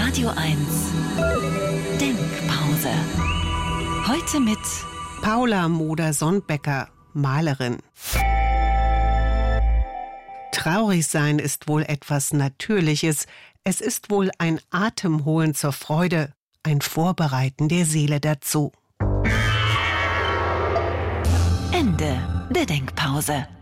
Radio 1 Denkpause. Heute mit Paula Moder-Sonnbecker, Malerin. Traurig sein ist wohl etwas Natürliches. Es ist wohl ein Atemholen zur Freude, ein Vorbereiten der Seele dazu. Ende der Denkpause.